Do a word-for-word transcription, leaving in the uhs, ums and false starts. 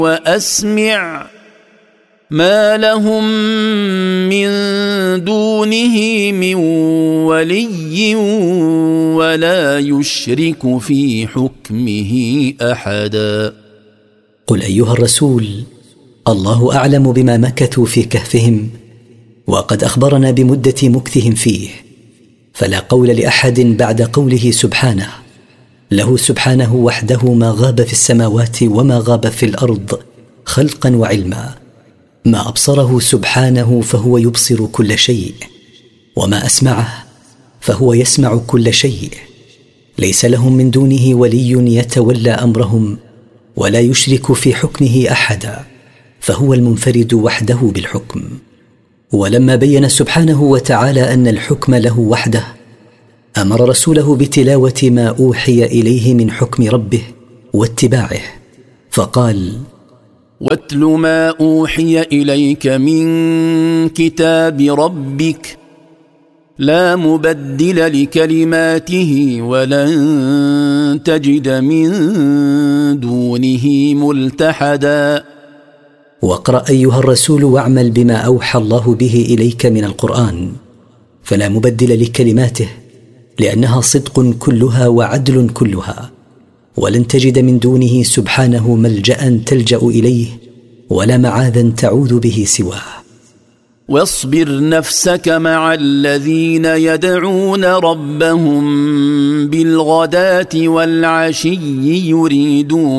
وأسمع ما لهم من دونه من ولي ولا يشرك في حكمه أحدا. قل أيها الرسول: الله أعلم بما مكثوا في كهفهم، وقد أخبرنا بمدة مكثهم فيه، فلا قول لأحد بعد قوله سبحانه. له سبحانه وحده ما غاب في السماوات وما غاب في الأرض خلقا وعلما. ما أبصره سبحانه فهو يبصر كل شيء، وما أسمعه فهو يسمع كل شيء. ليس لهم من دونه ولي يتولى أمرهم، ولا يشرك في حكمه أحدا، فهو المنفرد وحده بالحكم. ولما بين سبحانه وتعالى أن الحكم له وحده، أمر رسوله بتلاوة ما أوحي إليه من حكم ربه واتباعه، فقال: واتل ما أوحي إليك من كتاب ربك لا مبدل لكلماته ولن تجد من دونه ملتحدا. واقرأ أيها الرسول واعمل بما أوحى الله به إليك من القرآن، فلا مبدل لكلماته، لأنها صدق كلها وعدل كلها، ولن تجد من دونه سبحانه ملجأ تلجأ إليه ولا معاذا تعوذ به سواه. واصبر نفسك مع الذين يدعون ربهم بالغداة والعشي يريدون